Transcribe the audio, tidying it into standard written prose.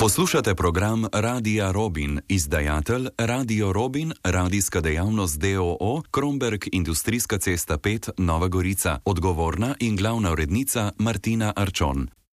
Poslušate program Radia Robin, izdajatelj Radio Robin, radijska dejavnost d.o.o., Kromberk, Industrijska cesta 5, Nova Gorica, odgovorna in glavna urednica Martina Arčon.